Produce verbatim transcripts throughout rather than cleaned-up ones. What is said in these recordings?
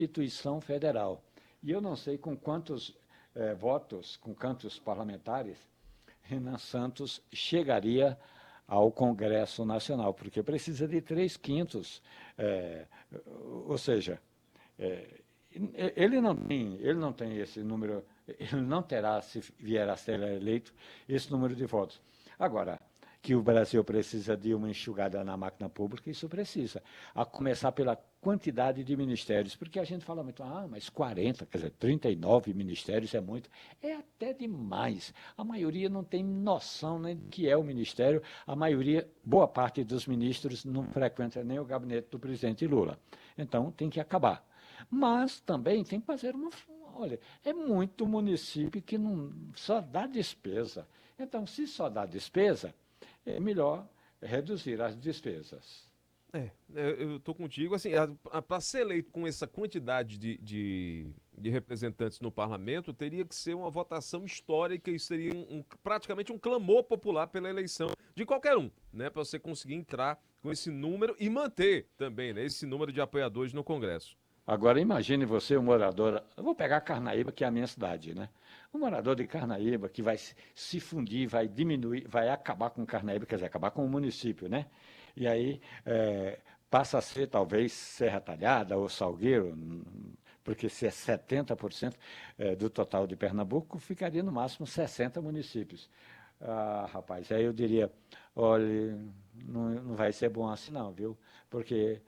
Constituição Federal. E eu não sei com quantos eh, votos, com quantos parlamentares, Renan Santos chegaria ao Congresso Nacional, porque precisa de três quintos, eh, ou seja, eh, ele não tem, ele não tem esse número, ele não terá, se vier a ser eleito, esse número de votos. Agora, que o Brasil precisa de uma enxugada na máquina pública, isso precisa. A começar pela quantidade de ministérios, porque a gente fala muito, ah, mas quarenta, quer dizer, trinta e nove ministérios é muito. É até demais. A maioria não tem noção nem do que é o ministério. A maioria, boa parte dos ministros não frequenta nem o gabinete do presidente Lula. Então, tem que acabar. Mas também tem que fazer uma. Olha, é muito município que não só dá despesa. Então, se só dá despesa, é melhor reduzir as despesas. É, eu estou contigo. Assim, para ser eleito com essa quantidade de, de, de representantes no parlamento, teria que ser uma votação histórica e seria um, um, praticamente um clamor popular pela eleição de qualquer um, né? Para você conseguir entrar com esse número e manter também, né, esse número de apoiadores no Congresso. Agora imagine você, um morador, eu vou pegar Carnaíba, que é a minha cidade, né? Um morador de Carnaíba que vai se fundir, vai diminuir, vai acabar com Carnaíba, quer dizer, acabar com o município, né? E aí é, passa a ser talvez Serra Talhada ou Salgueiro, porque se é setenta por cento é, do total de Pernambuco, ficaria no máximo sessenta municípios. Ah, rapaz, aí eu diria, olha, não, não vai ser bom assim não, viu? Porque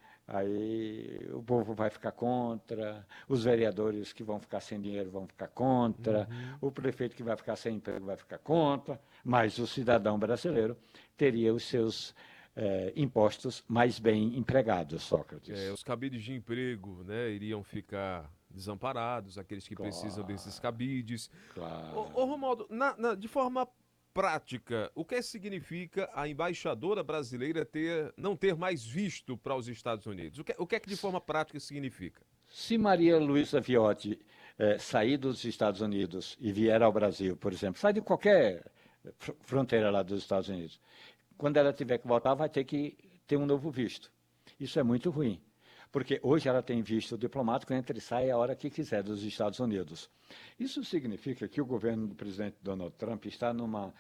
aí o povo vai ficar contra, os vereadores que vão ficar sem dinheiro vão ficar contra, Uhum. o prefeito que vai ficar sem emprego vai ficar contra, mas o cidadão brasileiro teria os seus eh, impostos mais bem empregados, É, Sócrates. os cabides de emprego, né, iriam ficar desamparados, aqueles que precisam desses Claro, cabides. Ô, ô, claro. Romualdo, na- na- de forma prática, o que significa a embaixadora brasileira ter, não ter mais visto para os Estados Unidos? O que, o que é que de forma prática significa? Se Maria Luísa Viotti eh, sair dos Estados Unidos e vier ao Brasil, por exemplo, sai de qualquer fr- fronteira lá dos Estados Unidos, quando ela tiver que voltar, vai ter que ter um novo visto. Isso é muito ruim, porque hoje ela tem visto diplomático, entra e sai a hora que quiser dos Estados Unidos. Isso significa que o governo do presidente Donald Trump está numa,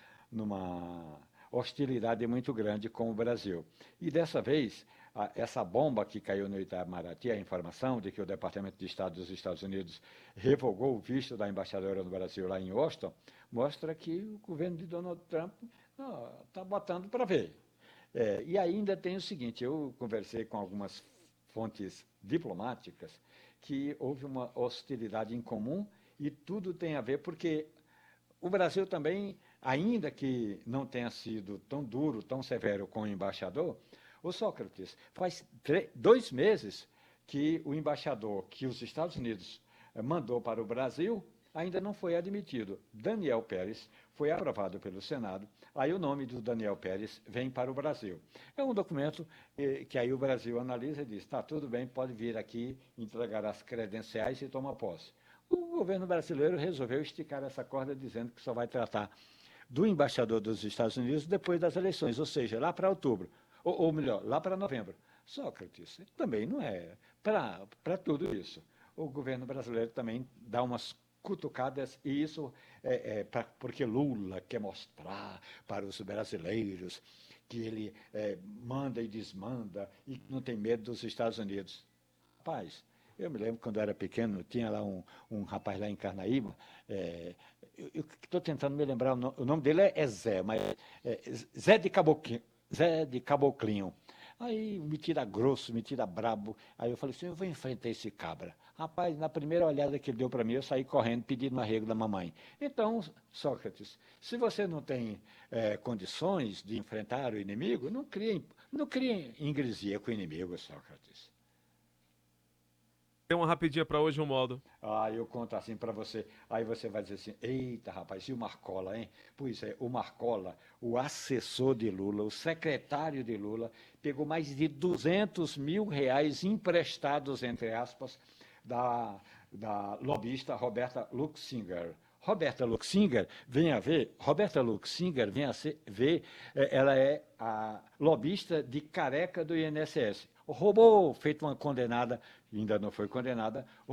numa hostilidade muito grande com o Brasil. E dessa vez, a, essa bomba que caiu no Itamaraty, a informação de que o Departamento de Estado dos Estados Unidos revogou o visto da embaixadora do Brasil lá em Washington, mostra que o governo de Donald Trump está botando para ver. É, e ainda tem o seguinte, eu conversei com algumas fontes diplomáticas que houve uma hostilidade em comum e tudo tem a ver porque o Brasil também, ainda que não tenha sido tão duro, tão severo com o embaixador, o Sócrates, faz dois meses que o embaixador que os Estados Unidos eh, mandou para o Brasil ainda não foi admitido. Daniel Pérez foi aprovado pelo Senado, aí o nome do Daniel Pérez vem para o Brasil. É um documento eh, que aí o Brasil analisa e diz, tá, tudo bem, pode vir aqui, entregar as credenciais e tomar posse. O governo brasileiro resolveu esticar essa corda dizendo que só vai tratar do embaixador dos Estados Unidos depois das eleições, ou seja, lá para outubro, ou, ou melhor, lá para novembro. Sócrates, também não é para tudo isso. O governo brasileiro também dá umas cutucadas, e isso é, é pra, porque Lula quer mostrar para os brasileiros que ele é, manda e desmanda e não tem medo dos Estados Unidos. Rapaz, eu me lembro quando eu era pequeno, tinha lá um, um rapaz lá em Carnaíba, é, eu estou tentando me lembrar, o nome, o nome dele é, é Zé, mas é, Zé de Caboclinho. Zé de Caboclinho. Aí me tira grosso, me tira brabo. Aí eu falei assim, eu vou enfrentar esse cabra. Rapaz, na primeira olhada que ele deu para mim, eu saí correndo pedindo arrego da mamãe. Então, Sócrates, se você não tem é, condições de enfrentar o inimigo, não crie, não crie ingresia com o inimigo, Sócrates. Tem uma rapidinha para hoje, Romualdo. Ah, eu conto assim para você. Aí você vai dizer assim: eita, rapaz, e o Marcola, hein? Pois é, o Marcola, o assessor de Lula, o secretário de Lula, pegou mais de duzentos mil reais emprestados, entre aspas, da, da lobista Roberta Luxinger. Roberta Luxinger, venha ver, Roberta Luxinger, venha ser, ver, eh, ela é a lobista de careca do I N S S. roubou, feito uma condenada, ainda não foi condenada,